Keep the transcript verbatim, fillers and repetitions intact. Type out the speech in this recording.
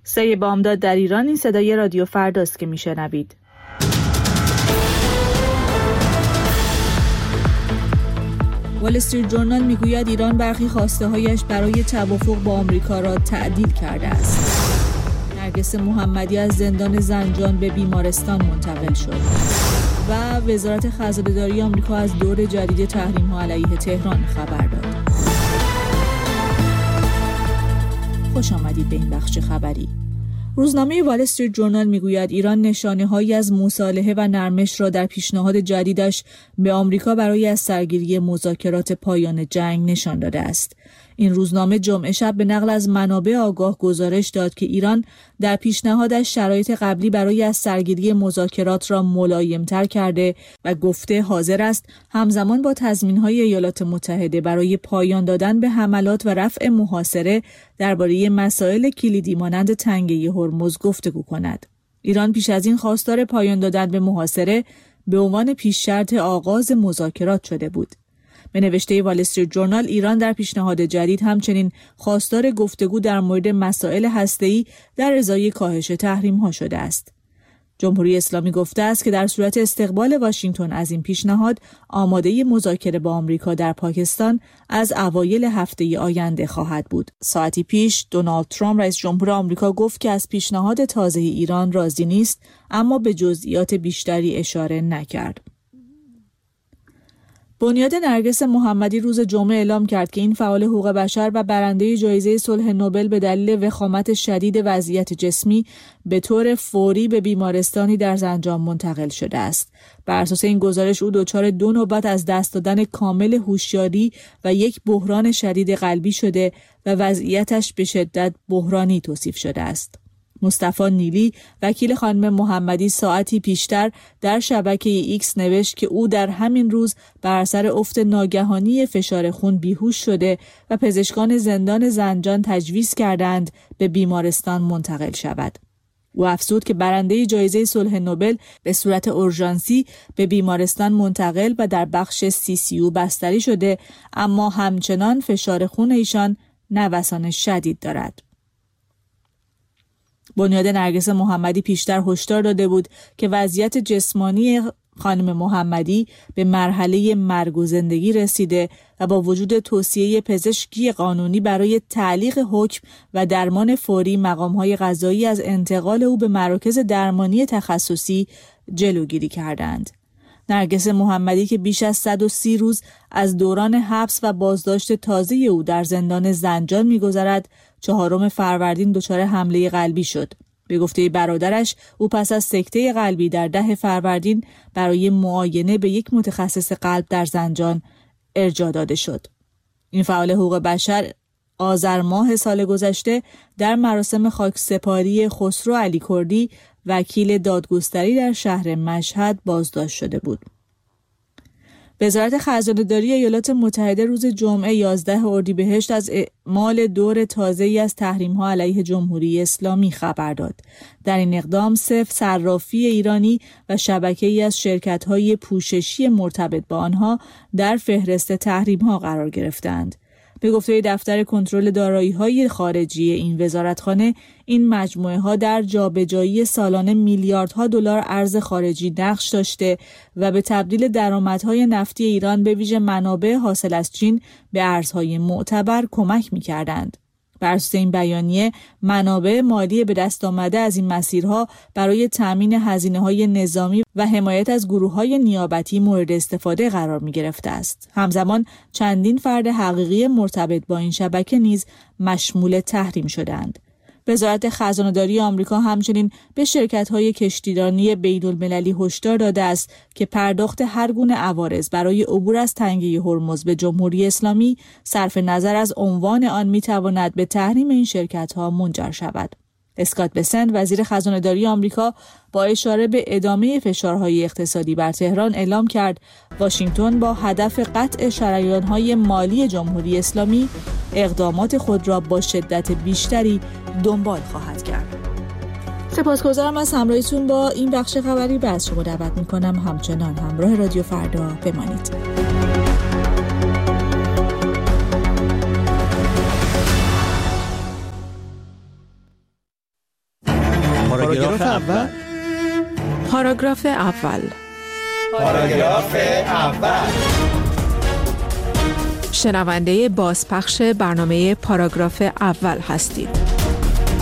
سه بامداد در ایران این صدای رادیو فرداست که میشنوید. وال استریت ژورنال میگوید ایران برخی خواسته‌هایش برای توافق با آمریکا را تعدیل کرده است. نرگس محمدی از زندان زنجان به بیمارستان منتقل شد و وزارت خزانه‌داری آمریکا از دور جدید تحریم‌ها علیه تهران خبر داد. خوش آمدید به این بخش خبری. روزنامه وال استریت ژورنال میگوید ایران نشانه‌هایی از مصالحه و نرمش را در پیشنهاد جدیدش به آمریکا برای از سرگیری مذاکرات پایان جنگ نشان داده است. این روزنامه جمعه شب به نقل از منابع آگاه گزارش داد که ایران در پیشنهادش شرایط قبلی برای از سرگیری مذاکرات را ملایم‌تر کرده و گفته حاضر است همزمان با تضمین‌های ایالات متحده برای پایان دادن به حملات و رفع محاصره درباره مسائل کلیدی مانند تنگه هرمز گفتگو کند. ایران پیش از این خواستار پایان دادن به محاصره به عنوان پیش شرط آغاز مذاکرات شده بود. به نوشته وال استریت ژورنال ایران در پیشنهاد جدید همچنین خواستار گفتگو در مورد مسائل هسته‌ای در ازای کاهش تحریم‌ها شده است. جمهوری اسلامی گفته است که در صورت استقبال واشنگتن از این پیشنهاد آماده مذاکره با آمریکا در پاکستان از اوایل هفته آینده خواهد بود. ساعتی پیش دونالد ترامپ رئیس جمهور آمریکا گفت که از پیشنهاد تازه ایران راضی نیست، اما به جزئیات بیشتری اشاره نکرد. بنیاد نرگس محمدی روز جمعه اعلام کرد که این فعال حقوق بشر و برنده جایزه صلح نوبل به دلیل وخامت شدید وضعیت جسمی به طور فوری به بیمارستانی در زنجان منتقل شده است. بر اساس این گزارش او دچار دو نوبت از دست دادن کامل هوشیاری و یک بحران شدید قلبی شده و وضعیتش به شدت بحرانی توصیف شده است. مصطفی نیلی وکیل خانم محمدی ساعتی پیشتر در شبکه ایکس نوشت که او در همین روز بر اثر افت ناگهانی فشار خون بیهوش شده و پزشکان زندان زنجان تجویز کردند به بیمارستان منتقل شود. او افزود که برنده جایزه صلح نوبل به صورت اورژانسی به بیمارستان منتقل و در بخش سی سی یو بستری شده، اما همچنان فشار خون ایشان نوسان شدید دارد. بنیاد نرگس محمدی پیشتر هشدار داده بود که وضعیت جسمانی خانم محمدی به مرحله مرگ و زندگی رسیده و با وجود توصیه پزشکی قانونی برای تعلیق حکم و درمان فوری مقام‌های قضایی از انتقال او به مراکز درمانی تخصصی جلوگیری کردند. نرگس محمدی که بیش از صد و سی روز از دوران حبس و بازداشت تازه او در زندان زنجان می‌گذرد، چهارم فروردین دچار حمله قلبی شد. به گفته برادرش او پس از سکته قلبی در ده فروردین برای معاینه به یک متخصص قلب در زنجان ارجاع داده شد. این فعال حقوق بشر آذر ماه سال گذشته در مراسم خاکسپاری خسرو علی کردی وکیل دادگستری در شهر مشهد بازداشت شده بود. وزارت خزانه‌داری ایالات متحده روز جمعه یازده اردیبهشت از اعمال دور تازه‌ای از تحریم‌ها علیه جمهوری اسلامی خبر داد. در این اقدام صفر صرافی ایرانی و شبکه‌ای از شرکت‌های پوششی مرتبط با آنها در فهرست تحریم‌ها قرار گرفتند. به گفته دفتر کنترل دارایی‌های خارجی این وزارتخانه، این مجموعه‌ها در جابجایی سالانه میلیاردها دلار ارز خارجی نقش داشته و به تبدیل درآمدهای نفتی ایران به ویژه منابع حاصل از چین به ارزهای معتبر کمک می‌کردند. بر اساس این بیانیه، منابع مالی به دست آمده از این مسیرها برای تأمین هزینه‌های نظامی و حمایت از گروه‌های نیابتی مورد استفاده قرار می‌گرفته است. همزمان چندین فرد حقیقی مرتبط با این شبکه نیز مشمول تحریم شدند. وزارت خزانه‌داری آمریکا همچنین به شرکت‌های کشتیرانی بین‌المللی هشدار داده است که پرداخت هر گونه عوارض برای عبور از تنگه هرمز به جمهوری اسلامی صرف نظر از عنوان آن می‌تواند به تحریم این شرکت‌ها منجر شود. اسکات بسنت وزیر خزانه‌داری آمریکا با اشاره به ادامه فشارهای اقتصادی بر تهران اعلام کرد واشنگتن با هدف قطع شریان‌های مالی جمهوری اسلامی اقدامات خود را با شدت بیشتری دنبال خواهد کرد. سپاسگزارم از همراهیتون با این بخش خبری. باز شما دعوت می‌کنم همچنان همراه رادیو فردا بمانید. پاراگراف اول. پاراگراف اول. پاراگراف اول. شنونده بازپخش برنامه پاراگراف اول هستید.